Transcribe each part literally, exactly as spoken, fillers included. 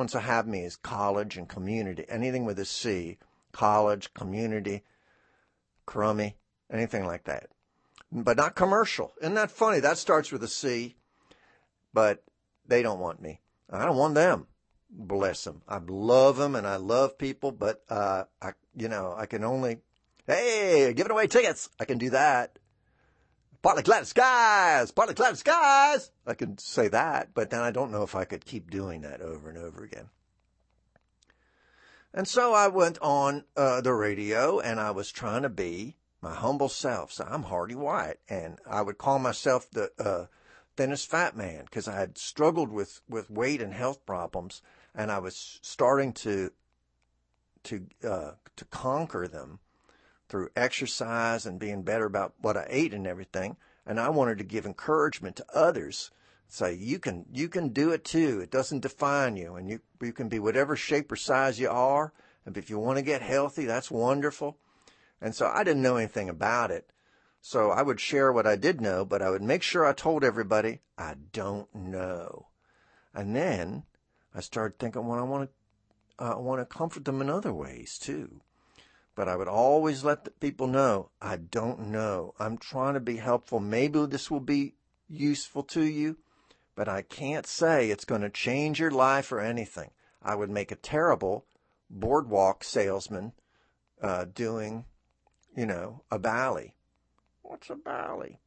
ones that have me is college and community. Anything with a C, college, community, crummy, anything like that. But not commercial. Isn't that funny? That starts with a C, but they don't want me. I don't want them. Bless them. I love them and I love people, but, uh, I, you know, I can only, hey, giving away tickets. I can do that. Partly clouded skies, partly clouded skies. I can say that, but then I don't know if I could keep doing that over and over again. And so I went on uh, the radio and I was trying to be my humble self. So I'm Hardy White, and I would call myself the uh, thinnest fat man because I had struggled with, with weight and health problems, and I was starting to to uh, to conquer them through exercise and being better about what I ate and everything. And I wanted to give encouragement to others. Say, you can, you can do it too. It doesn't define you. And you, you can be whatever shape or size you are. And if you want to get healthy, that's wonderful. And so I didn't know anything about it. So I would share what I did know, but I would make sure I told everybody, I don't know. And then I started thinking, well, I want to, uh, I want to comfort them in other ways too. But I would always let the people know, I don't know. I'm trying to be helpful. Maybe this will be useful to you, but I can't say it's going to change your life or anything. I would make a terrible boardwalk salesman uh, doing, you know, a bally. What's a bally?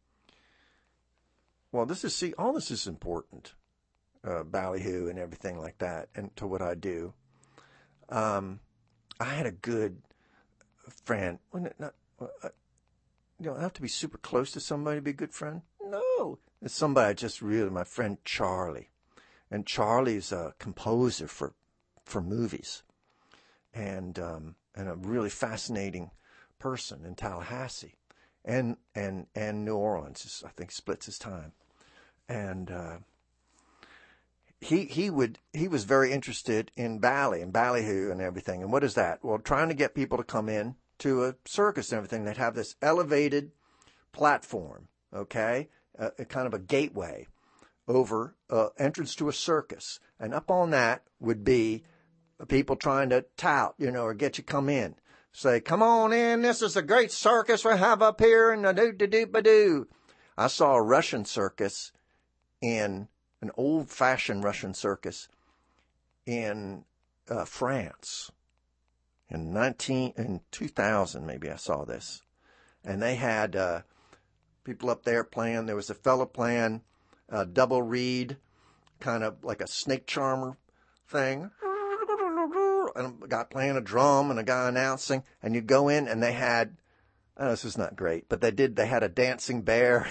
Well, this is, see, all this is important, uh, ballyhoo and everything like that, and to what I do. Um, I had a good friend. Not, uh, you don't have to be super close to somebody to be a good friend. No. It's somebody I just really, my friend Charlie. And Charlie's a composer for for movies. And um, and a really fascinating person in Tallahassee. And and and New Orleans, I think, splits his time. And uh, he he would he was very interested in Bally and ballyhoo and everything. And what is that? Well, trying to get people to come in to a circus and everything. They'd have this elevated platform, okay, uh, a kind of a gateway over uh, entrance to a circus, and up on that would be people trying to tout, you know, or get you come in. Say, come on in, this is a great circus we have up here, and a doo-doo-doo-ba-doo. I saw a Russian circus in, an old-fashioned Russian circus in uh, France. In nineteen, in two thousand, maybe I saw this. And they had uh, people up there playing. There was a fellow playing a double reed, kind of like a snake charmer thing. And a guy playing a drum and a guy announcing. And you go in and they had, oh, this is not great, but they did, they had a dancing bear.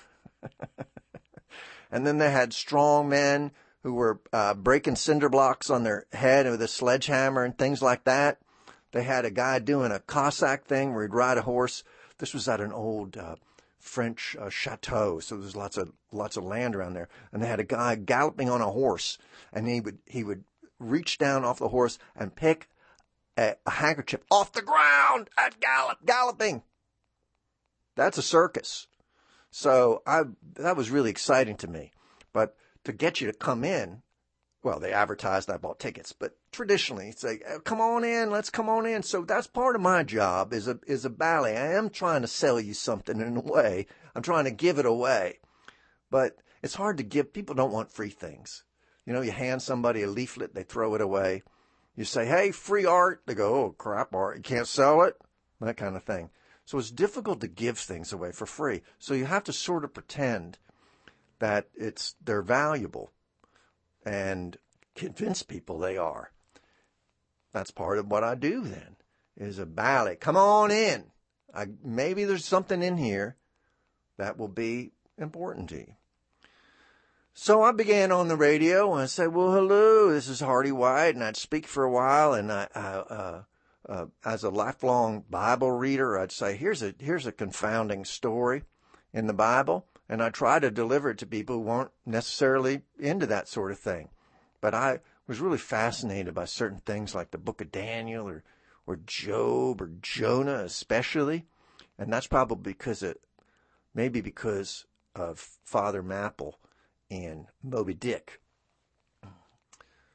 And then they had strong men who were uh, breaking cinder blocks on their head with a sledgehammer and things like that. They had a guy doing a Cossack thing where he'd ride a horse. This was at an old uh, French uh, chateau, so there's lots of lots of land around there. And they had a guy galloping on a horse, and he would he would reach down off the horse and pick a, a handkerchief off the ground at gallop galloping. That's a circus. So I that was really exciting to me. But to get you to come in, well, they advertised, I bought tickets, but traditionally it's like, come on in, let's come on in. So that's part of my job is a, is a ballet. I am trying to sell you something in a way. I'm trying to give it away, but it's hard to give. People don't want free things. You know, you hand somebody a leaflet, they throw it away. You say, hey, free art. They go, oh, crap art. You can't sell it. That kind of thing. So it's difficult to give things away for free. So you have to sort of pretend that it's, they're valuable and convince people they are. That's part of what I do then, is a ballet. Come on in. I, maybe there's something in here that will be important to you. So I began on the radio and I said, well, hello, this is Hardy White. And I'd speak for a while. And I, I uh, uh, as a lifelong Bible reader, I'd say, here's a, here's a confounding story in the Bible. And I try to deliver it to people who weren't necessarily into that sort of thing. But I was really fascinated by certain things like the book of Daniel or, or Job or Jonah especially. And that's probably because it, maybe because of Father Mapple in Moby Dick.